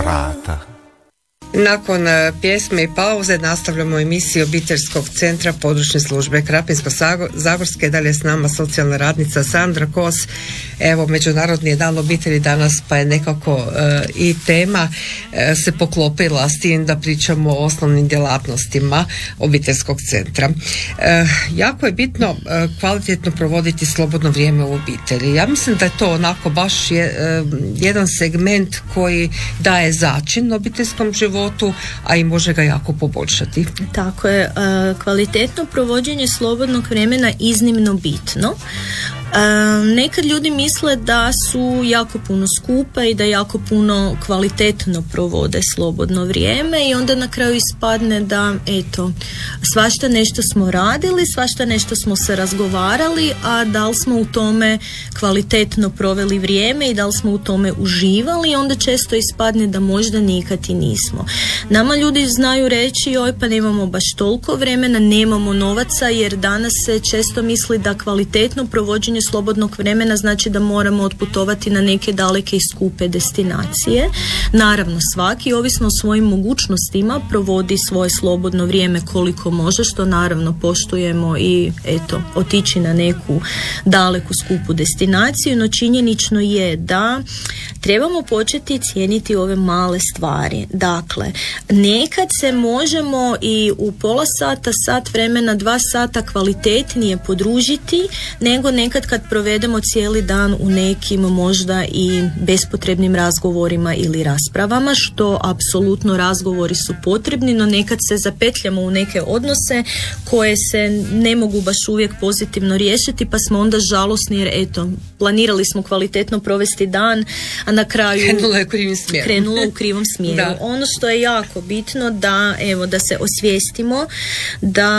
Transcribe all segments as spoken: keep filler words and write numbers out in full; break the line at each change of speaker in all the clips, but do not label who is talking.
vrata.
Nakon pjesme i pauze nastavljamo emisiju Obiteljskog centra područne službe Krapinsko-zagorske. Dalje s nama socijalna radnica Sandra Kos. Evo, Međunarodni je dan obitelji danas, pa je nekako uh, i tema uh, se poklopila s tim da pričamo o osnovnim djelatnostima obiteljskog centra. Uh, jako je bitno uh, kvalitetno provoditi slobodno vrijeme u obitelji. Ja mislim da je to onako baš je, uh, jedan segment koji daje začin obiteljskom životu, a i može ga jako poboljšati.
Tako je, kvalitetno provođenje slobodnog vremena iznimno bitno. Um, nekad ljudi misle da su jako puno skupa i da jako puno kvalitetno provode slobodno vrijeme i onda na kraju ispadne da eto, svašta nešto smo radili, svašta nešto smo se razgovarali, a da li smo u tome kvalitetno proveli vrijeme i da li smo u tome uživali, onda često ispadne da možda nikad i nismo. Nama ljudi znaju reći joj pa nemamo baš toliko vremena, nemamo novaca, jer danas se često misli da kvalitetno provođenje slobodnog vremena znači da moramo otputovati na neke daleke i skupe destinacije. Naravno, svaki ovisno o svojim mogućnostima provodi svoje slobodno vrijeme koliko može, što naravno poštujemo i eto, otići na neku daleku skupu destinaciju, no činjenično je da trebamo početi cijeniti ove male stvari. Dakle, nekad se možemo i u pola sata, sat vremena, dva sata kvalitetnije podružiti nego nekad kad provedemo cijeli dan u nekim možda i bespotrebnim razgovorima ili raspravama, što apsolutno razgovori su potrebni, no nekad se zapetljamo u neke odnose koje se ne mogu baš uvijek pozitivno riješiti, pa smo onda žalosni jer eto, planirali smo kvalitetno provesti dan, a na kraju
krenulo je u krivom smjeru.
Krenulo u krivom smjeru. Da. Ono što je jako bitno da evo da se osvijestimo da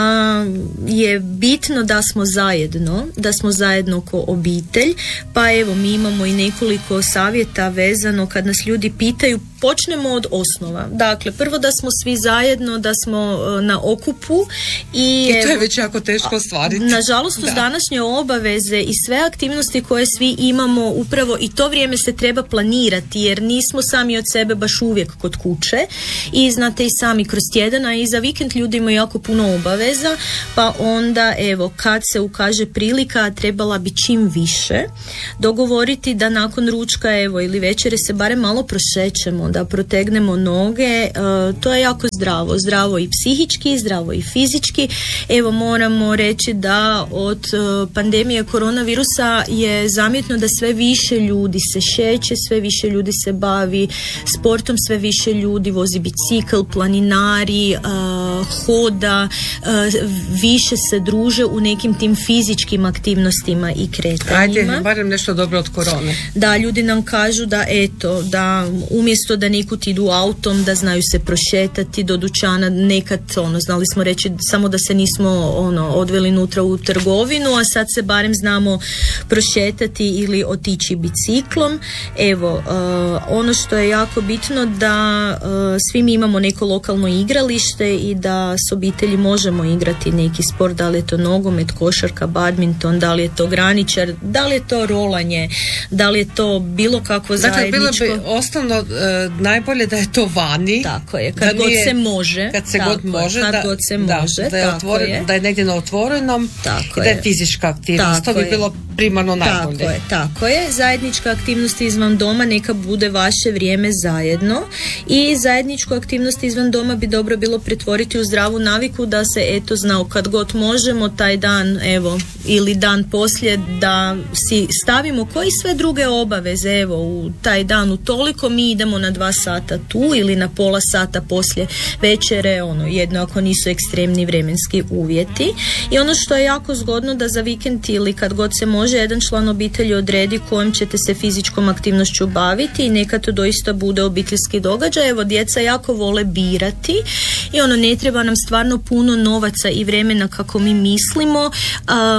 je bitno da smo zajedno, da smo zajedno ko obitelj, pa evo mi imamo i nekoliko savjeta vezano kad nas ljudi pitaju. Počnemo od osnova. Dakle, prvo da smo svi zajedno, da smo na okupu i,
I to je već jako teško ostvariti.
Nažalost, uz današnje obaveze i sve aktivnosti koje svi imamo, upravo i to vrijeme se treba planirati, jer nismo sami od sebe baš uvijek kod kuće i znate i sami kroz tjedan, a i za vikend ljudi imaju jako puno obaveza, pa onda evo, kad se ukaže prilika, trebala bi čim više dogovoriti da nakon ručka evo ili večere se barem malo prošećemo, da protegnemo noge, uh, to je jako zdravo, zdravo i psihički, zdravo i fizički. Evo moramo reći da od uh, pandemije koronavirusa je zamjetno da sve više ljudi se šeće, sve više ljudi se bavi sportom, sve više ljudi vozi bicikl, planinari, uh, hoda, uh, više se druže u nekim tim fizičkim aktivnostima i kretanjima.
Ajde, barem nešto dobro od korone.
Da, ljudi nam kažu da eto, da umjesto da nekud idu autom, da znaju se prošetati do dućana, nekad ono, znali smo reći samo da se nismo ono, odveli nutra u trgovinu, a sad se barem znamo prošetati ili otići biciklom. Evo, uh, ono što je jako bitno da uh, svi mi imamo neko lokalno igralište i da s obitelji možemo igrati neki sport, da li je to nogomet, košarka, badminton, da li je to graničar, da li je to rolanje, da li je to bilo kakvo
dakle,
zajedničko.
Bilo bi osnovno uh, najbolje da je to vani.
Tako je, kad god
nije,
se može.
Kad se
tako
god može.
Kad
da,
god se
da,
može,
da, je
tako
otvoren,
je.
da je negdje na otvorenom
tako
i da je
je.
fizička aktivnost.
Tako
to bi
je.
bilo primarno najbolje.
Tako je, tako je. Zajednička aktivnost izvan doma neka bude vaše vrijeme zajedno i zajedničku aktivnost izvan doma bi dobro bilo pretvoriti u zdravu naviku da se eto znao kad god možemo taj dan evo ili dan poslije da si stavimo koji sve druge obaveze evo u taj dan u toliko mi idemo na dva sata tu ili na pola sata poslije večere, ono jedno ako nisu ekstremni vremenski uvjeti. I ono što je jako zgodno da za vikend ili kad god se može jedan član obitelji odredi kojom ćete se fizičkom aktivnošću baviti i neka to doista bude obiteljski događaj. Evo djeca jako vole birati i ono ne treba nam stvarno puno novaca i vremena kako mi mislimo. A,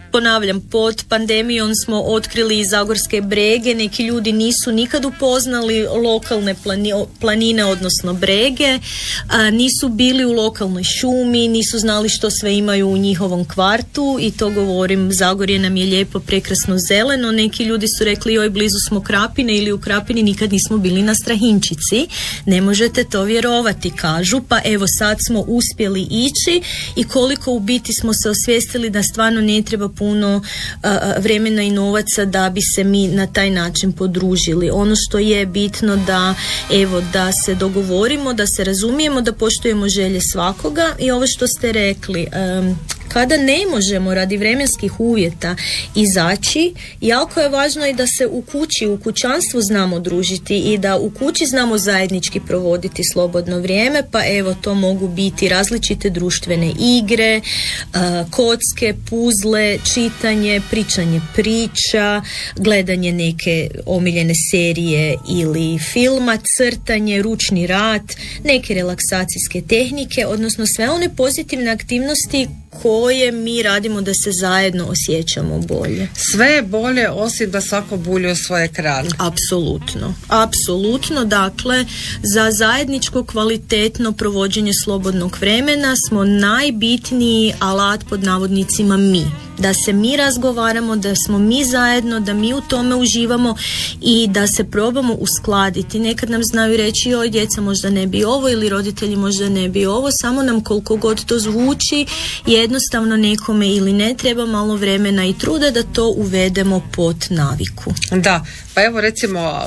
ponavljam, pod pandemijom smo otkrili zagorske brege, neki ljudi nisu nikad upoznali lokalne plani- planine, odnosno brege, a, nisu bili u lokalnoj šumi, nisu znali što sve imaju u njihovom kvartu i to govorim, Zagorje nam je lijepo, prekrasno zeleno, neki ljudi su rekli joj blizu smo Krapine ili u Krapini nikad nismo bili na Strahinčici, ne možete to vjerovati, kažu, pa evo sad smo uspjeli ići i koliko u biti smo se osvijestili da stvarno ne treba puno a, vremena i novaca da bi se mi na taj način podružili. Ono što je bitno da evo da se dogovorimo, da se razumijemo, da poštujemo želje svakoga i ovo što ste rekli, um, kada ne možemo radi vremenskih uvjeta izaći, jako je važno i da se u kući, u kućanstvu znamo družiti i da u kući znamo zajednički provoditi slobodno vrijeme, pa evo to mogu biti različite društvene igre, uh, kocke, puzle, čitanje, pričanje priča, gledanje neke omiljene serije ili filma, crtanje, ručni rad, neke relaksacijske tehnike, odnosno sve one pozitivne aktivnosti koje mi radimo da se zajedno osjećamo bolje.
Sve je bolje osim da svako bulje u svoj ekran.
Apsolutno. Apsolutno. Dakle, za zajedničko kvalitetno provođenje slobodnog vremena smo najbitniji alat pod navodnicima mi. Da se mi razgovaramo, da smo mi zajedno, da mi u tome uživamo i da se probamo uskladiti. Nekad nam znaju reći joj djeca možda ne bi ovo ili roditelji možda ne bi ovo, samo nam koliko god to zvuči jednostavno nekome ili ne treba malo vremena i truda da to uvedemo pod naviku.
Da, pa evo recimo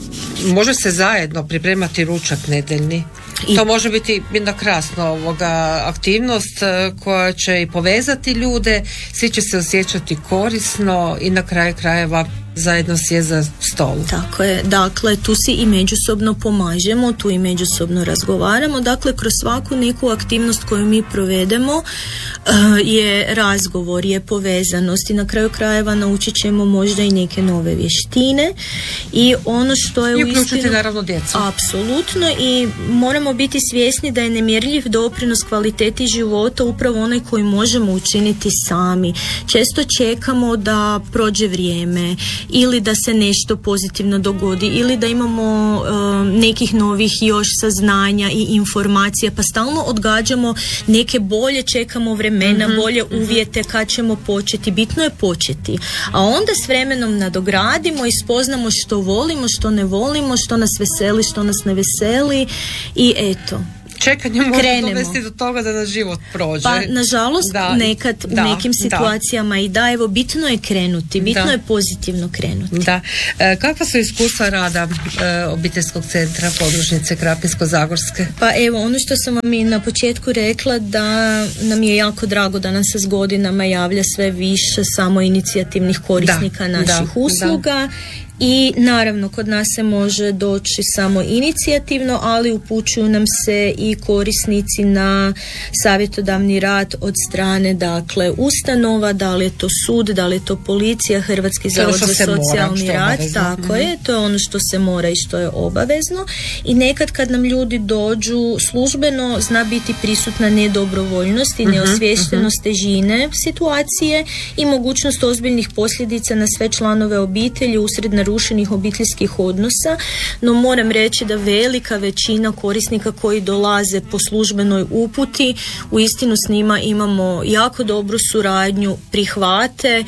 može se zajedno pripremati ručak nedeljni. I to može biti jedna krasna ovoga aktivnost koja će i povezati ljude, svi će se osjećati korisno i na kraju krajeva zajedno sjest za stol. Tako
je, dakle tu si i međusobno pomažemo, tu i međusobno razgovaramo, dakle kroz svaku neku aktivnost koju mi provedemo uh, je razgovor, je povezanost i na kraju krajeva naučit ćemo možda i neke nove vještine i ono što je
i uključiti
uistinu
naravno djecu.
Apsolutno i moramo biti svjesni da je nemjerljiv doprinos kvaliteti života upravo onaj koji možemo učiniti sami. Često čekamo da prođe vrijeme ili da se nešto pozitivno dogodi ili da imamo uh, nekih novih još saznanja i informacija, pa stalno odgađamo neke bolje, čekamo vremena, mm-hmm, bolje uvjete, kad ćemo početi. Bitno je početi, a onda s vremenom nadogradimo i spoznamo što volimo, što ne volimo, što nas veseli, što nas ne veseli i eto.
Čekanje može dovesti do toga da na život prođe.
Pa nažalost da, nekad da, u nekim situacijama da. I da, evo bitno je krenuti, bitno da. je pozitivno krenuti. Da.
E, kakva su iskustva rada e, obiteljskog centra podružnice Krapinsko-zagorske?
Pa evo ono što sam vam i na početku rekla da nam je jako drago da nam se s godinama javlja sve više samo inicijativnih korisnika da, naših da, usluga. Da. I naravno kod nas se može doći samo inicijativno, ali upućuju nam se i korisnici na savjetodavni rad od strane dakle ustanova, da li je to sud, da li je to policija, Hrvatski zavod za socijalni mora, rad, tako mm-hmm. je, to je ono što se mora i što je obavezno i nekad kad nam ljudi dođu službeno zna biti prisutna nedobrovoljnost i mm-hmm, neosviještenost mm-hmm. težine situacije i mogućnost ozbiljnih posljedica na sve članove obitelji usred narušenih obiteljskih odnosa, no moram reći da velika većina korisnika koji dolaze po službenoj uputi, uistinu s njima imamo jako dobru suradnju, prihvate,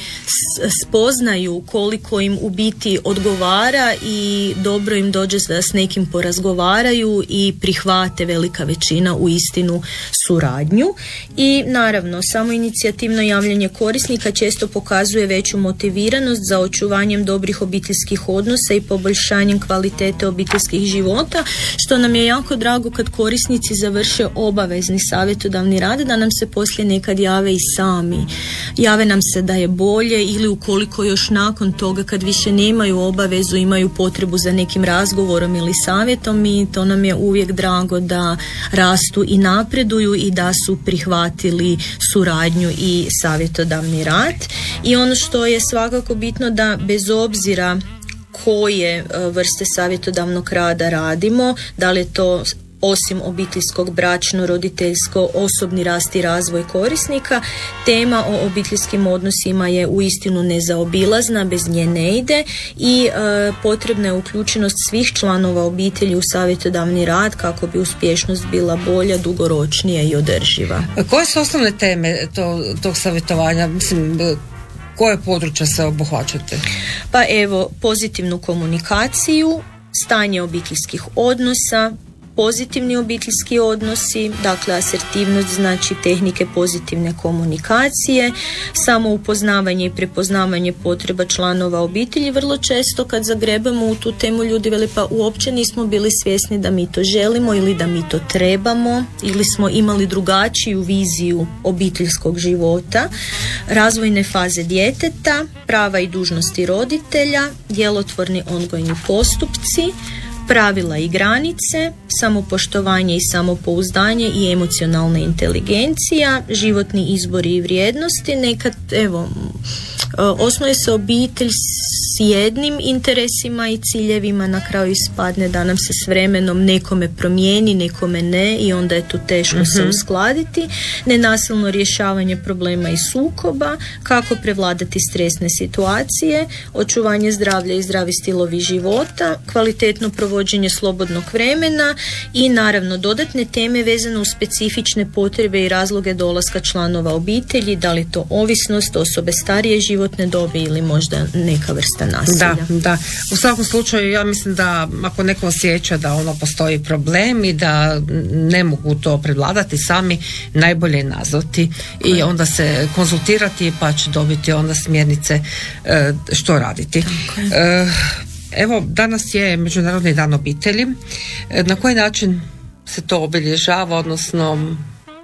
spoznaju koliko im u biti odgovara i dobro im dođe da s nekim porazgovaraju i prihvate velika većina uistinu suradnju i naravno samo inicijativno javljanje korisnika često pokazuje veću motiviranost za očuvanjem dobrih obiteljskih odnosa i poboljšanjem kvalitete obiteljskih života, što nam je jako drago kad korisnici završe obavezni savjetodavni rad, da nam se poslije nekad jave i sami. Jave nam se da je bolje ili ukoliko još nakon toga kad više nemaju obavezu, imaju potrebu za nekim razgovorom ili savjetom i to nam je uvijek drago da rastu i napreduju i da su prihvatili suradnju i savjetodavni rad. I ono što je svakako bitno da bez obzira koje vrste savjetodavnog rada radimo, da li je to osim obiteljskog, bračno, roditeljsko, osobni rast i razvoj korisnika, tema o obiteljskim odnosima je uistinu nezaobilazna, bez nje ne ide i e, potrebna je uključenost svih članova obitelji u savjetodavni rad kako bi uspješnost bila bolja, dugoročnija i održiva.
Koje su osnovne teme to, tog savjetovanja? Mislim, koje područja se obuhvaćate?
Pa evo, pozitivnu komunikaciju, stanje obiteljskih odnosa, pozitivni obiteljski odnosi, dakle asertivnost znači tehnike pozitivne komunikacije, samoupoznavanje i prepoznavanje potreba članova obitelji. Vrlo često kad zagrebemo u tu temu ljudi vele pa uopće nismo bili svjesni da mi to želimo ili da mi to trebamo ili smo imali drugačiju viziju obiteljskog života, razvojne faze djeteta, prava i dužnosti roditelja, djelotvorni odgojni postupci, pravila i granice, samopoštovanje i samopouzdanje i emocionalna inteligencija, životni izbori i vrijednosti. Nekad, evo, osnuje se obitelj s jednim interesima i ciljevima, na kraju ispadne da nam se s vremenom nekome promijeni, nekome ne i onda je tu teško uh-huh. se uskladiti. Nenasilno rješavanje problema i sukoba, kako prevladati stresne situacije, očuvanje zdravlja i zdravi stilovi života, kvalitetno provođenje slobodnog vremena i naravno dodatne teme vezane uz specifične potrebe i razloge dolaska članova obitelji, da li to ovisnost, osobe starije životne dobi ili možda neka vrsta nasilja.
Da, da. U svakom slučaju ja mislim da ako neko osjeća da ono postoji problem i da ne mogu to prevladati sami, najbolje je nazvati i onda se konzultirati pa će dobiti onda smjernice e, što raditi. E, evo, danas je Međunarodni dan obitelji. E, na koji način se to obilježava, odnosno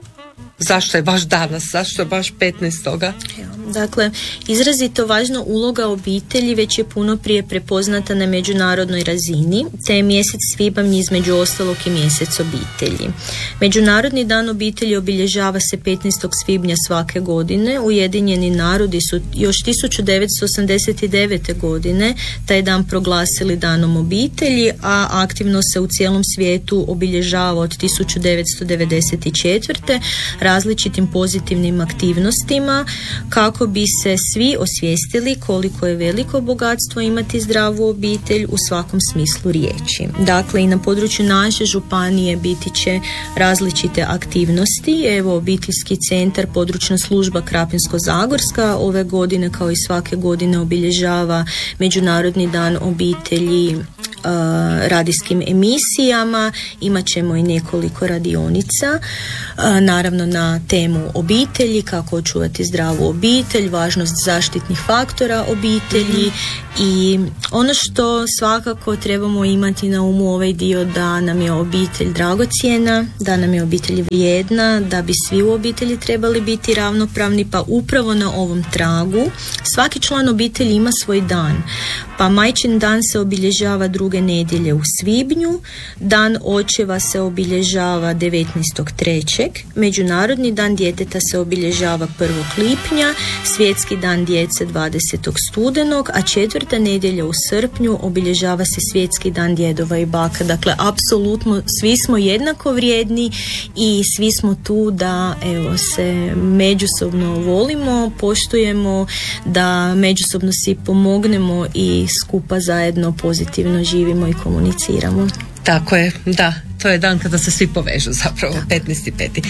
zašto je baš danas, zašto je baš petnaestog
Dakle, izrazito važna uloga obitelji već je puno prije prepoznata na međunarodnoj razini, te je mjesec svibanj između ostalog i mjesec obitelji. Međunarodni dan obitelji obilježava se petnaestog svibnja svake godine. Ujedinjeni narodi su još tisuću devetsto osamdeset devete. godine taj dan proglasili danom obitelji, a aktivno se u cijelom svijetu obilježava od tisuću devetsto devedeset četvrte. različitim pozitivnim aktivnostima kako bi se svi osvijestili koliko je veliko bogatstvo imati zdravu obitelj u svakom smislu riječi. Dakle, i na području naše županije biti će različite aktivnosti. Evo, obiteljski centar, područna služba Krapinsko-zagorska ove godine kao i svake godine obilježava Međunarodni dan obitelji Uh, radijskim emisijama. Imat ćemo i nekoliko radionica uh, naravno na temu obitelji, kako očuvati zdravu obitelj, važnost zaštitnih faktora obitelji mm-hmm. i ono što svakako trebamo imati na umu ovaj dio da nam je obitelj dragocjena, da nam je obitelj vrijedna, da bi svi u obitelji trebali biti ravnopravni, pa upravo na ovom tragu svaki član obitelji ima svoj dan. Pa majčin dan se obilježava druge nedjelje u svibnju, dan očeva se obilježava devetnaestog trećeg Međunarodni dan djeteta se obilježava prvog lipnja, svjetski dan djece dvadesetog studenog, a četvrta nedjelja u srpnju obilježava se svjetski dan djedova i baka. Dakle, apsolutno svi smo jednako vrijedni i svi smo tu da evo se međusobno volimo, poštujemo, da međusobno si pomognemo i skupa zajedno pozitivno živimo i komuniciramo.
Tako je, da, to je dan kada se svi povežu zapravo, petnaesti peti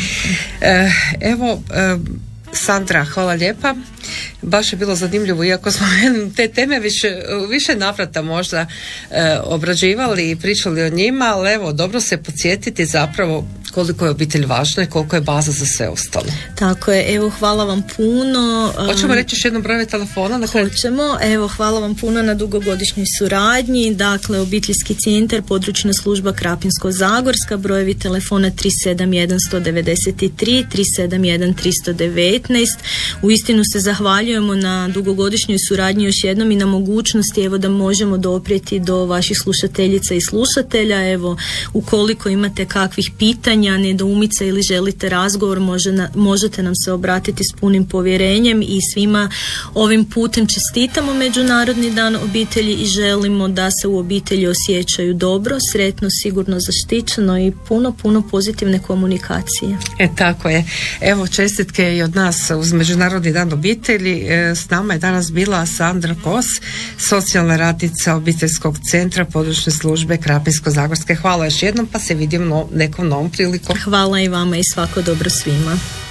E, evo, e, Sandra, hvala lijepa. Baš je bilo zanimljivo, iako smo te teme više, više navrata možda e, obrađivali i pričali o njima, ali evo, dobro se podsjetiti zapravo koliko je obitelj važna i koliko je baza za sve ostalo.
Tako je, evo, hvala vam puno.
Hoćemo reći još jednom broj telefona? Na koji...
Hoćemo, evo, hvala vam puno na dugogodišnjoj suradnji. Dakle, obiteljski centar, područna služba Krapinsko-zagorska, brojevi telefona tri sedam jedan jedan devet tri, tri sedam jedan tri jedan devet. Uistinu se zahvaljujemo na dugogodišnjoj suradnji još jednom i na mogućnosti evo da možemo doprijeti do vaših slušateljica i slušatelja. Evo, ukoliko imate kakvih pitanja pitanja, nedoumica ili želite razgovor, može na, možete nam se obratiti s punim povjerenjem i svima ovim putem čestitamo Međunarodni dan obitelji i želimo da se u obitelji osjećaju dobro, sretno, sigurno, zaštićeno i puno, puno pozitivne komunikacije.
E, tako je. Evo, čestitke i od nas uz Međunarodni dan obitelji. E, s nama je danas bila Sandra Kos, socijalna radnica obiteljskog centra područne službe Krapinsko-zagorske. Hvala još jednom, pa se vidimo nekom novom prilikom.
Hvala i vama i svako dobro svima.